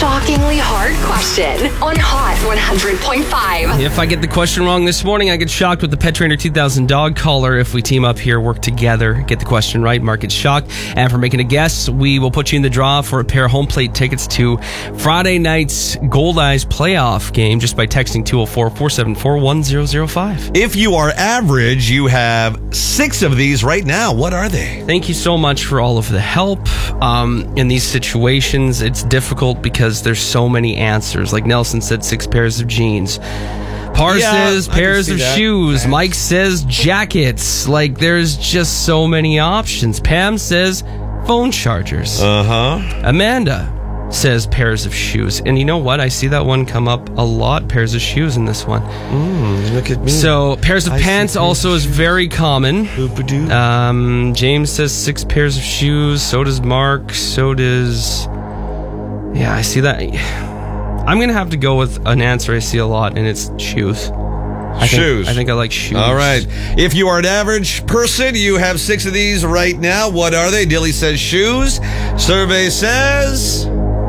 shockingly hard question on Hot 100.5. If I get the question wrong this morning, I get shocked with the Pet Trainer 2000 dog collar. If we team up here, work together, get the question right, mark it shocked. And for making a guess, we will put you in the draw for a pair of home plate tickets to Friday night's Gold Eyes playoff game just by texting 204-474-1005. If you are average, you have 6 of these right now. What are they? Thank you so much for all of the help. In these situations, it's difficult because there's so many answers. Like Nelson said, 6 pairs of jeans. Par says pairs of shoes. Nice. Mike says jackets. Like, there's just so many options. Pam says phone chargers. Amanda says pairs of shoes. And you know what? I see that one come up a lot. Pairs of shoes in this one. Look at me. So pairs of pants also is very common. James says 6 pairs of shoes. So does Mark. So does... Yeah, I see that. I'm going to have to go with an answer I see a lot, and it's shoes. I think I like shoes. All right. If you are an average person, you have 6 of these right now. What are they? Dilly says shoes. Survey says...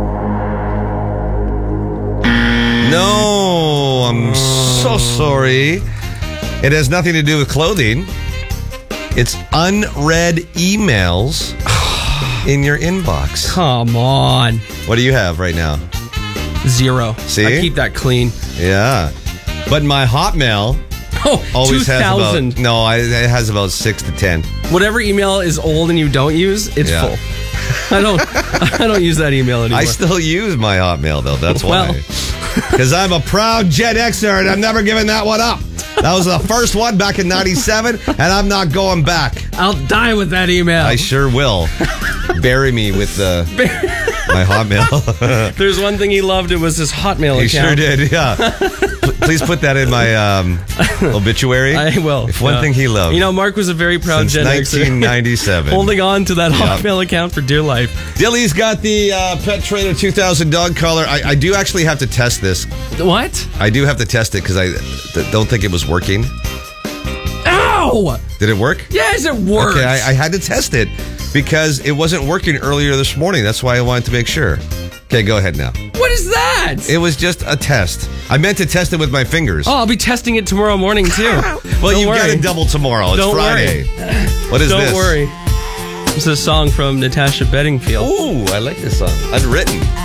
No, I'm so sorry. It has nothing to do with clothing. It's unread emails in your inbox. Come on. What do you have right now? 0. See? I keep that clean. Yeah. But my Hotmail always 2000. has about... No, it has about 6 to 10. Whatever email is old and you don't use, it's full. I don't use that email anymore. I still use my Hotmail, though. That's why. Because I'm a proud Gen Xer, and I'm never giving that one up. That was the first one back in 97, and I'm not going back. I'll die with that email. I sure will. Bury me with my Hotmail. There's one thing he loved. It was his Hotmail account. He sure did, yeah. Please put that in my obituary. I will. If one thing he loved. You know, Mark was a very proud Gen Xer. 1997. Holding on to that Hotmail account for dear life. Dilly's got the Pet Trainer 2000 dog collar. I do actually have to test this. What? I do have to test it because I don't think it was working. Ow! Did it work? Yes, it worked. Okay, I had to test it because it wasn't working earlier this morning. That's why I wanted to make sure. Okay, go ahead now. What is that? It was just a test. I meant to test it with my fingers. Oh, I'll be testing it tomorrow morning, too. Well, you've got a double tomorrow. It's Friday. What is this? Don't worry. It's a song from Natasha Bedingfield. Ooh, I like this song. Unwritten.